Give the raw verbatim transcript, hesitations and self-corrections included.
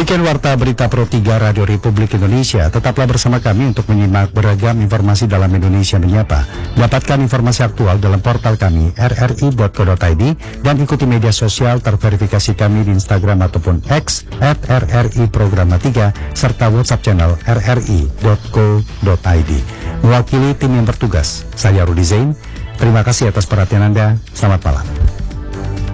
Demikian Warta Berita Pro tiga Radio Republik Indonesia. Tetaplah bersama kami untuk menyimak beragam informasi dalam Indonesia Menyapa. Dapatkan informasi aktual dalam portal kami r r i dot co dot i d dan ikuti media sosial terverifikasi kami di Instagram ataupun X at r r i programa tiga serta WhatsApp channel r r i dot co dot i d. Mewakili tim yang bertugas, saya Rudi Zain. Terima kasih atas perhatian Anda. Selamat malam.